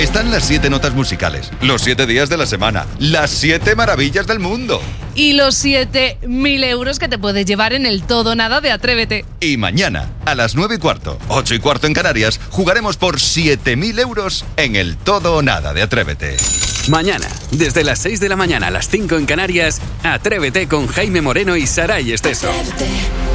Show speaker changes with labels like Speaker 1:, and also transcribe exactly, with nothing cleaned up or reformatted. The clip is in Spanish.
Speaker 1: Están las siete notas musicales, los siete días de la semana, las siete maravillas del mundo.
Speaker 2: Y los siete mil euros que te puedes llevar en el todo o nada de Atrévete.
Speaker 1: Y mañana, a las nueve y cuarto, ocho y cuarto en Canarias, jugaremos por siete mil euros en el todo o nada de Atrévete.
Speaker 3: Mañana, desde las seis de la mañana a las cinco en Canarias, Atrévete con Jaime Moreno y Saray Esteso.